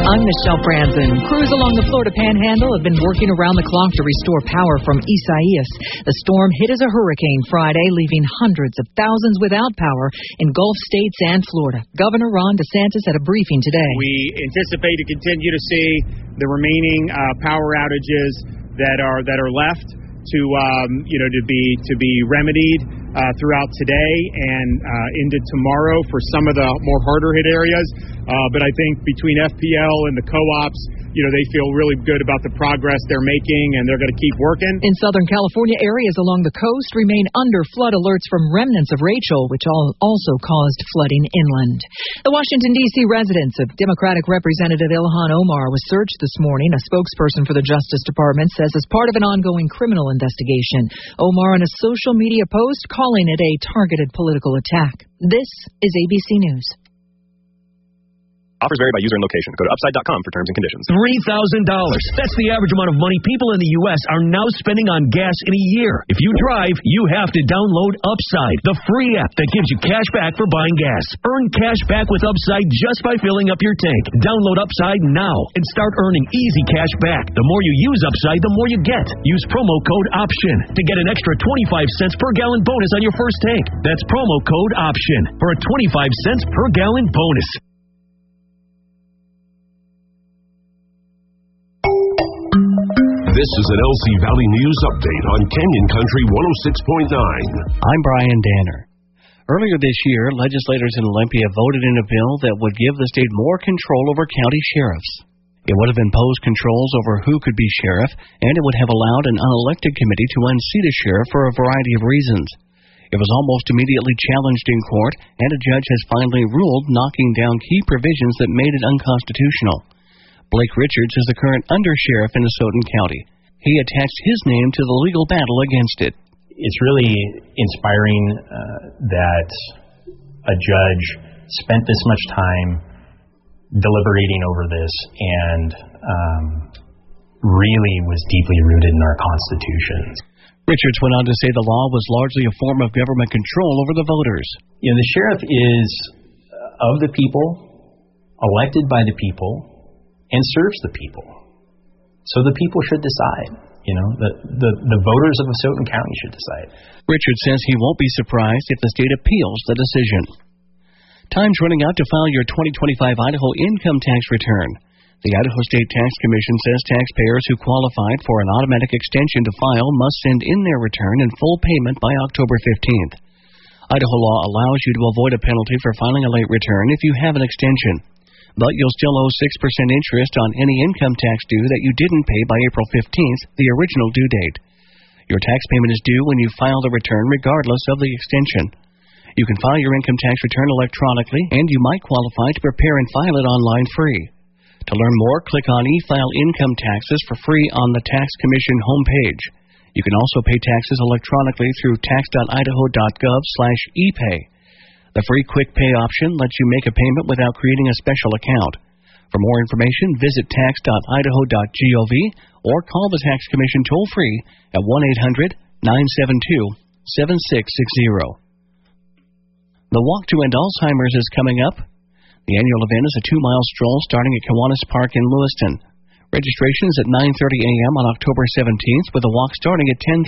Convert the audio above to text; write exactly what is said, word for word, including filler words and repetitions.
I'm Michelle Franzen. Crews along the Florida Panhandle have been working around the clock to restore power from Isaias. The storm hit as a hurricane Friday, leaving hundreds of thousands without power in Gulf states and Florida. Governor Ron DeSantis had a briefing today. We anticipate to continue to see the remaining uh, power outages that are that are left to um, you know to be to be remedied uh, throughout today and uh, into tomorrow for some of the more harder hit areas. Uh, but I think between F P L and the co-ops, you know, they feel really good about the progress they're making, and they're going to keep working. In Southern California, areas along the coast remain under flood alerts from remnants of Rachel, which all also caused flooding inland. The Washington, D C residence of Democratic Representative Ilhan Omar was searched this morning. A spokesperson for the Justice Department says as part of an ongoing criminal investigation. Omar in a social media post calling it a targeted political attack. This is A B C News. Offers vary by user and location. Go to upside dot com for terms and conditions. three thousand dollars. That's the average amount of money people in the U S are now spending on gas in a year. If you drive, you have to download Upside, the free app that gives you cash back for buying gas. Earn cash back with Upside just by filling up your tank. Download Upside now and start earning easy cash back. The more you use Upside, the more you get. Use promo code OPTION to get an extra twenty-five cents per gallon bonus on your first tank. That's promo code OPTION for a twenty-five cents per gallon bonus. This is an L C Valley News Update on Canyon Country one oh six point nine. I'm Brian Danner. Earlier this year, legislators in Olympia voted in a bill that would give the state more control over county sheriffs. It would have imposed controls over who could be sheriff, and it would have allowed an unelected committee to unseat a sheriff for a variety of reasons. It was almost immediately challenged in court, and a judge has finally ruled, knocking down key provisions that made it unconstitutional. Blake Richards is the current undersheriff in Asotin County. He attached his name to the legal battle against it. It's really inspiring uh, that a judge spent this much time deliberating over this and um, really was deeply rooted in our Constitution. Richards went on to say the law was largely a form of government control over the voters. You know, the sheriff is of the people, elected by the people, and serves the people. So the people should decide. You know, the, the, the voters of Asotin County should decide. Richard says he won't be surprised if the state appeals the decision. Time's running out to file your twenty twenty-five Idaho income tax return. The Idaho State Tax Commission says taxpayers who qualified for an automatic extension to file must send in their return in full payment by October fifteenth. Idaho law allows you to avoid a penalty for filing a late return if you have an extension. But you'll still owe six percent interest on any income tax due that you didn't pay by April fifteenth, the original due date. Your tax payment is due when you file the return regardless of the extension. You can file your income tax return electronically, and you might qualify to prepare and file it online free. To learn more, click on E-File Income Taxes for free on the Tax Commission homepage. You can also pay taxes electronically through tax dot idaho dot gov slash e pay. The free Quick Pay option lets you make a payment without creating a special account. For more information, visit tax dot idaho dot gov or call the Tax Commission toll-free at one eight hundred nine seven two seven six six zero. The Walk to End Alzheimer's is coming up. The annual event is a two-mile stroll starting at Kiwanis Park in Lewiston. Registration is at nine thirty a.m. on October seventeenth, with a walk starting at ten